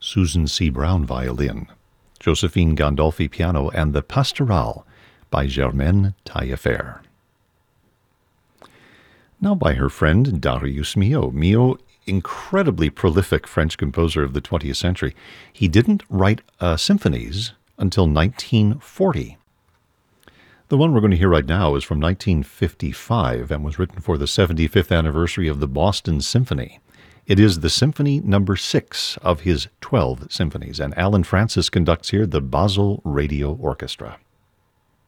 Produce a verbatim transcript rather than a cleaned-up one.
Susan C. Brown violin, Josephine Gandolfi piano, and the Pastorale by Germaine Taillefer. Now by her friend Darius Milhaud. Milhaud, incredibly prolific French composer of the twentieth century. He didn't write uh, symphonies until nineteen forty. The one we're going to hear right now is from nineteen fifty-five and was written for the seventy-fifth anniversary of the Boston Symphony. It is the Symphony Number Six of his twelve symphonies, and Alan Francis conducts here the Basel Radio Orchestra.